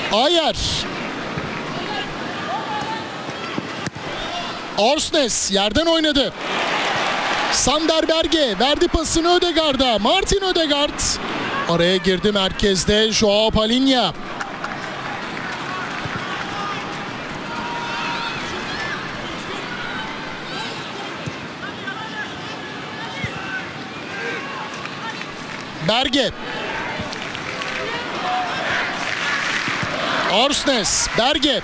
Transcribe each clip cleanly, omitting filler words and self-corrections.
Ayer. Orsnes yerden oynadı. Sander Berge verdi pasını Ødegaard'a. Martin Ødegaard araya girdi merkezde. Joao Palhinha. Berge. Orsnes. Berge.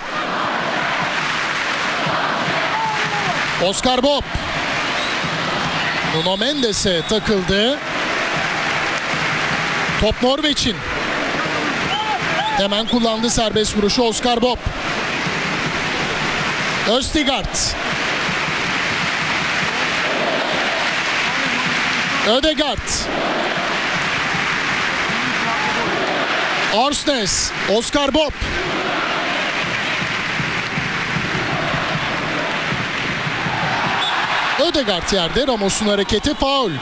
Oscar Bob. Nuno Mendes'e takıldı. Top Norveç'in. Hemen kullandı serbest vuruşu Oscar Bob. Østigard. Ødegaard. Orsnes. Oscar Bob. Ødegaard yerde. Ramos'un hareketi faul.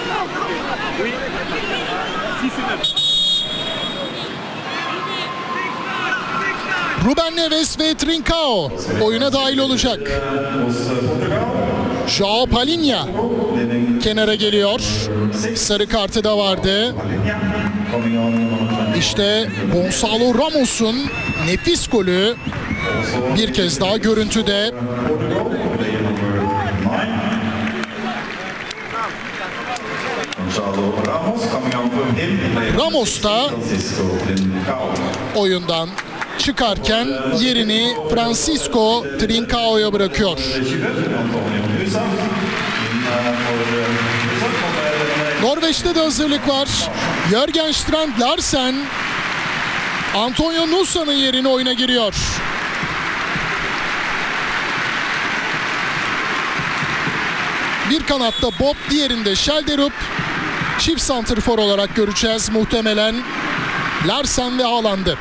Ruben Neves ve Trincao oyuna dahil olacak. Joao Palhinha kenara geliyor. Sarı kartı da vardı. İşte Gonçalo Ramos'un nefis golü bir kez daha görüntüde. Ramos da oyundan çıkarken yerini Francisco Trincao'ya bırakıyor. Norveç'te de hazırlık var. Jørgen Strand Larsen Antonio Nusa'nın yerine oyuna giriyor. Bir kanatta Bob, diğerinde Schelderup. Çift santrfor olarak göreceğiz muhtemelen Larsen ve Haaland'ı.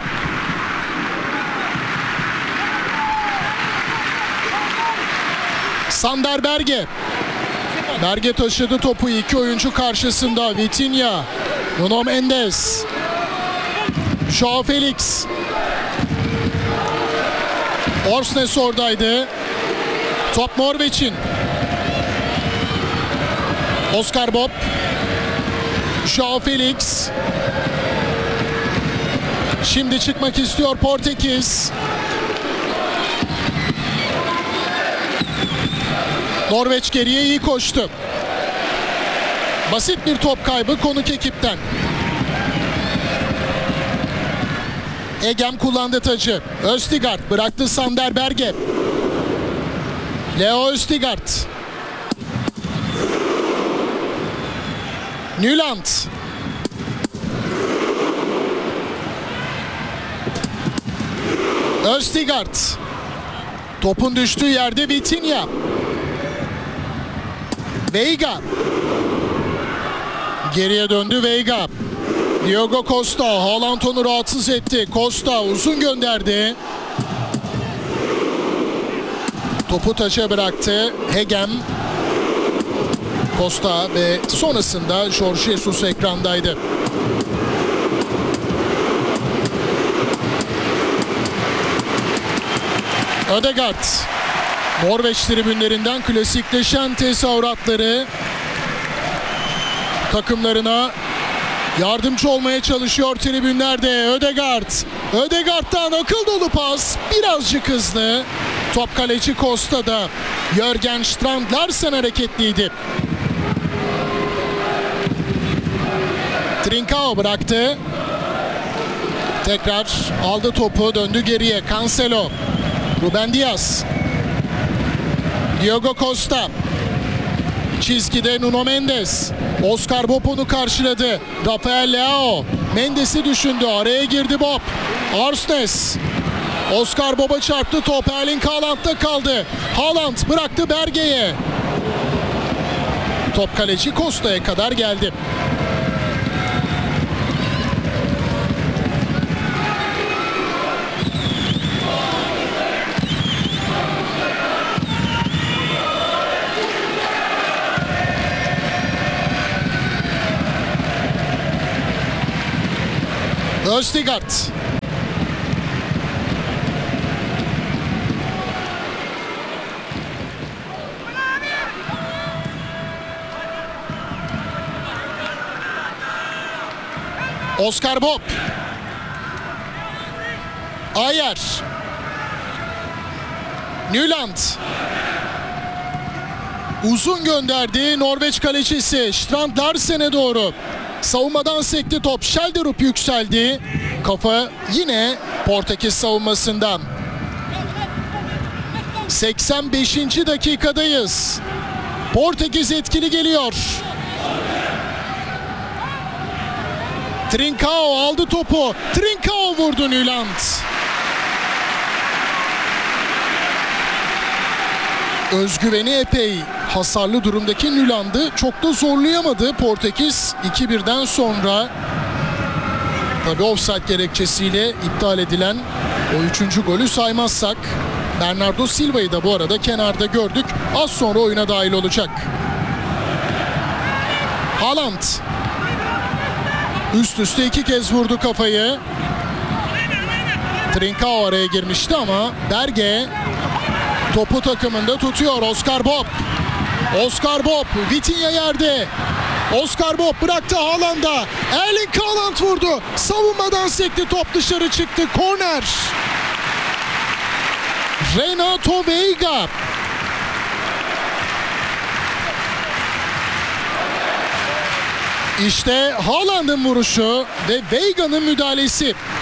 Sander Berge. Berge taşıdı topu iki oyuncu karşısında. Vitinha, Nuno Mendes, Joao Felix. Orsnes oradaydı. Top Norveç'in. Oscar Bob. Joao Felix. Şimdi çıkmak istiyor Portekiz. Norveç geriye iyi koştu. Basit bir top kaybı konuk ekipten. Egem kullandı tacı. Østigard bıraktı Sander Berge. Leo Østigard. Nyland. Østigard. Topun düştüğü yerde Vitinha. Veiga. Geriye döndü Veiga. Diogo Costa. Haaland onu rahatsız etti. Costa uzun gönderdi. Topu taça bıraktı. Hegem. Costa ve sonrasında Jorge Jesus ekrandaydı. Ødegaard. Norveç tribünlerinden klasikleşen tezahüratları takımlarına yardımcı olmaya çalışıyor tribünlerde. Ødegaard. Ødegaard'dan akıl dolu pas. Birazcık hızlı. Top kaleci Costa'da. Jørgen Strand Larsen hareketliydi. Trincao bıraktı. Tekrar aldı topu. Döndü geriye. Cancelo. Ruben Dias. Diogo Costa. Çizgide Nuno Mendes. Oscar Bob onu karşıladı. Rafael Leao. Mendes'i düşündü. Araya girdi Bob. Orsnes. Oscar Bob'a çarptı top. Erling Haaland'da kaldı. Haaland bıraktı Berge'ye. Top kaleci Costa'ya kadar geldi. Østigard. Oscar Bob. Ayer. Nyland. Uzun gönderdi Norveç kalecisi Strand Larsen'e doğru. Savunmadan sekti top. Schjelderup yükseldi. Kafa yine Portekiz savunmasından. 85. dakikadayız. Portekiz etkili geliyor. Trincao aldı topu. Trincao vurdu Nyland. Özgüveni epey hasarlı durumdaki Nyland'ı çok da zorlayamadı Portekiz 2-1'den sonra. Tabii offside gerekçesiyle iptal edilen o 3. golü saymazsak. Bernardo Silva'yı da bu arada kenarda gördük. Az sonra oyuna dahil olacak. Haaland. Üst üste 2 kez vurdu kafayı. Trincao araya girmişti ama Berge topu takımında tutuyor. Oscar Bob. Oscar Bob. Vitinha yerde. Oscar Bob bıraktı Haaland'a. Erling Haaland vurdu. Savunmadan sekti. Top dışarı çıktı. Korner. Renato Veiga. İşte Haaland'ın vuruşu ve Veiga'nın müdahalesi.